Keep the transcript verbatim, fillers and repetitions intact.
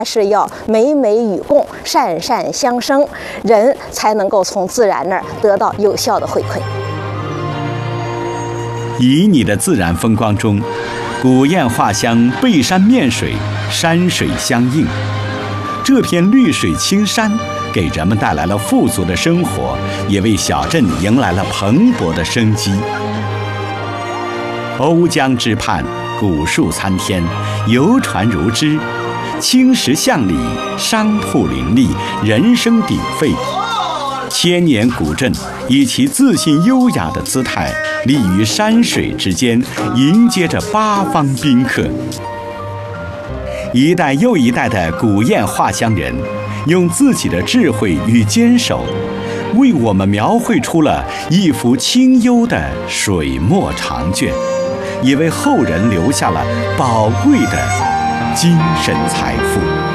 是要美美与共，善善相生，人才能够从自然那儿得到有效的回馈。 旖旎的自然风光中，古堰画乡背山面水，山水相映。这片绿水青山给人们带来了富足的生活，也为小镇迎来了蓬勃的生机。瓯江之畔，古树参天，游船如织，青石巷里，商铺林立，人声鼎沸。千年古镇以其自信优雅的姿态，立于山水之间，迎接着八方宾客。一代又一代的古堰画乡人，用自己的智慧与坚守，为我们描绘出了一幅清幽的水墨长卷，也为后人留下了宝贵的精神财富。